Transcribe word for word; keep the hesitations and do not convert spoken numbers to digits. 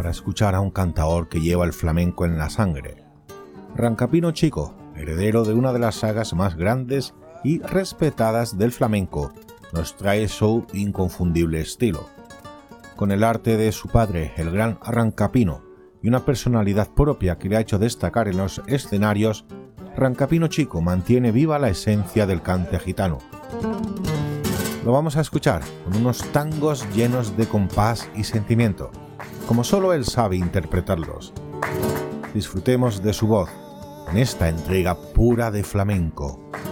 para escuchar a un cantaor que lleva el flamenco en la sangre. Rancapino Chico, heredero de una de las sagas más grandes y respetadas del flamenco, nos trae su inconfundible estilo. Con el arte de su padre, el gran Rancapino, y una personalidad propia que le ha hecho destacar en los escenarios, Rancapino Chico mantiene viva la esencia del cante gitano. Lo vamos a escuchar con unos tangos llenos de compás y sentimiento, como solo él sabe interpretarlos. Disfrutemos de su voz en esta entrega pura de flamenco.